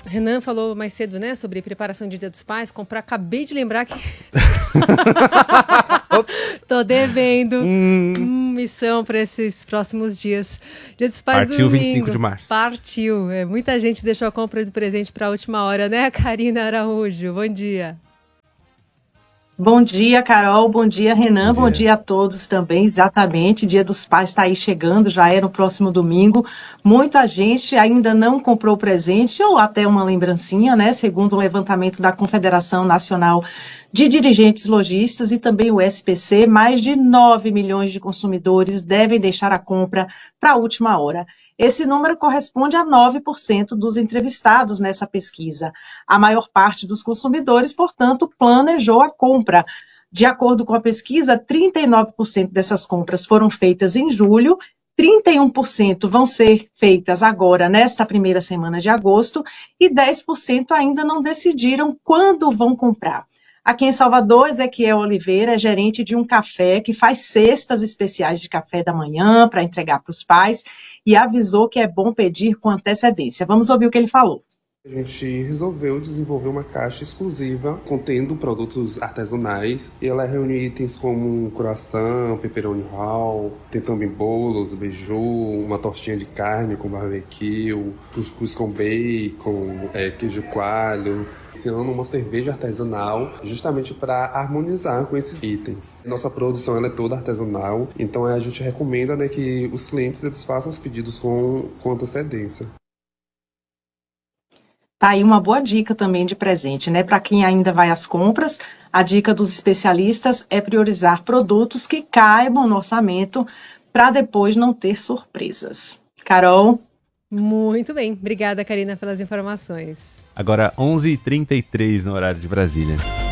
Renan falou mais cedo, né, sobre preparação de Dia dos Pais. Comprar, acabei de lembrar que tô devendo missão para esses próximos dias. Dia dos Pais Partiu domingo. 25 de março. Partiu. Muita gente deixou a compra do presente para a última hora, né, Karina Araújo? Bom dia. Bom dia, Carol. Bom dia, Renan. Bom Bom dia. dia a todos também. Exatamente. Dia dos Pais está aí chegando, já é no próximo domingo. Muita gente ainda não comprou presente ou até uma lembrancinha, né? Segundo o levantamento da Confederação Nacional de Dirigentes Lojistas e também o SPC, mais de 9 milhões de consumidores devem deixar a compra para a última hora. Esse número corresponde a 9% dos entrevistados nessa pesquisa. A maior parte dos consumidores, portanto, planejou a compra. De acordo com a pesquisa, 39% dessas compras foram feitas em julho, 31% vão ser feitas agora, nesta primeira semana de agosto, e 10% ainda não decidiram quando vão comprar. Aqui em Salvador, Ezequiel Oliveira é gerente de um café que faz cestas especiais de café da manhã para entregar para os pais e avisou que é bom pedir com antecedência. Vamos ouvir o que ele falou. A gente resolveu desenvolver uma caixa exclusiva contendo produtos artesanais e ela reúne itens como croissant, pepperoni roll, tem também bolos, beiju, uma tortinha de carne com barbecue, cuscuz com bacon, queijo coalho. Esse ano uma cerveja artesanal, justamente para harmonizar com esses itens. Nossa produção ela é toda artesanal, então a gente recomenda, né, que os clientes eles façam os pedidos com antecedência. Tá aí uma boa dica também de presente, né? Para quem ainda vai às compras, a dica dos especialistas é priorizar produtos que caibam no orçamento para depois não ter surpresas. Carol? Muito bem. Obrigada, Karina, pelas informações. Agora 11h33 no horário de Brasília.